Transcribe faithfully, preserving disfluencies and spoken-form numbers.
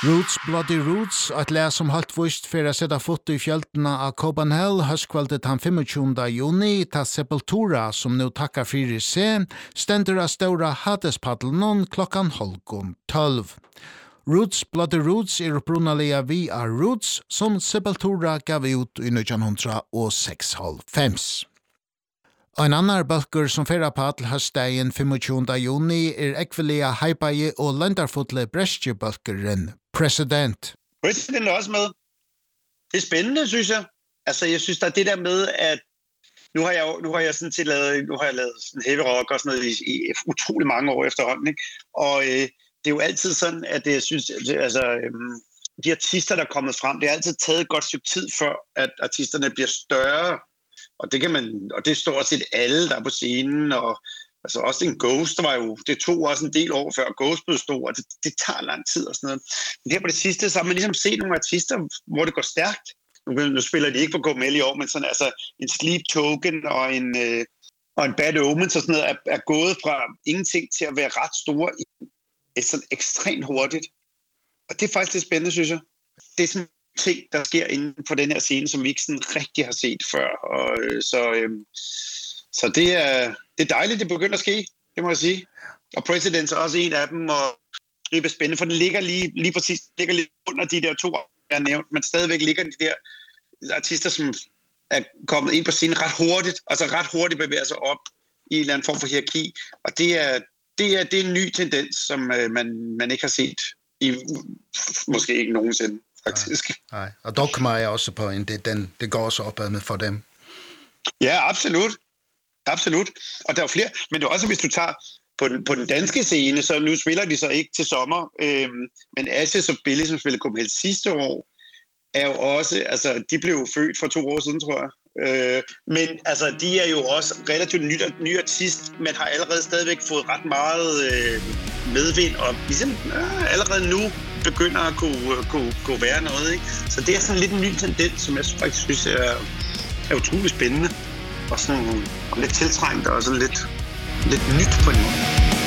Roots, Bloody Roots, et lær som halt vist for å sette foto i fjøltene av Copenhagen, høstkveldet han femogtjúgunda juni, ta Sepultura, som nu takkar fyrir seg, stendur av ståra Hadespaddelen klokkan halvgum tolv. Roots, Bloody Roots er upprunalia vi er Roots, som Sepultura gav ut i nitjan seksoghalvfems. Ein annar bølgur som fyrra padel høstdagen femogtjúgunda juni er ekvelia hypaie og landarfotle brestjebølgeren President. President er også med. Det er spændende, synes jeg. Altså, jeg synes, der er det der med, at nu har jeg, nu har jeg sådan set lavet, nu har jeg lavet sådan heavy rock og sådan noget i, i utrolig mange år efterhånden, ikke? Og øh, det er jo altid sådan, at jeg synes, altså, øh, de artister, der er kommet frem, det har altid taget et godt stykke tid, før at artisterne bliver større. Og det kan man, og det står også alle, der er på scenen, og altså også en Ghost, der var jo, det tog også en del år før Ghost blev stor, og det, det tager lang tid og sådan noget. Men her på det sidste, så har man ligesom set nogle artister, hvor det går stærkt. Nu, nu spiller de ikke på K M L i år, men sådan altså en Sleep Token og en, øh, og en Bad Omens og sådan noget, er, er gået fra ingenting til at være ret store i et sådan ekstremt hurtigt. Og det er faktisk lidt spændende, synes jeg. Det er sådan ting, der sker inden for den her scene, som vi ikke sådan rigtig har set før. Og, øh, så øh, så det, er, det er dejligt, det begynder at ske, det må jeg sige. Og President er også en af dem, og det er spændende, for den ligger lige, lige præcis ligger lidt under de der to, jeg har nævnt, men stadigvæk ligger de der artister, som er kommet ind på scenen ret hurtigt, altså ret hurtigt bevæger sig op i en eller anden form for hierarki. Og det er, det er, det er en ny tendens, som øh, man, man ikke har set i måske ikke nogensinde. Faktisk. Nej, nej. Og Dogma er også på en, det, den, det går også opad med for dem. Ja, absolut. Absolut. Og der er flere, men det er også, hvis du tager på den, på den danske scene, så nu spiller de så ikke til sommer, øhm, men Ashes og Billy, som spillede Copenhagen sidste år, er jo også, altså de blev jo født for to år siden, tror jeg. Øh, men altså, de er jo også relativt ny, ny artist, men har allerede stadigvæk fået ret meget øh, medvind, og ligesom øh, allerede nu begynder at kunne, kunne, kunne være noget, ikke? Så det er sådan lidt en ny tendens, som jeg faktisk synes er, er utrolig spændende, og sådan og lidt tiltrængt, og sådan lidt, lidt nyt på en måde.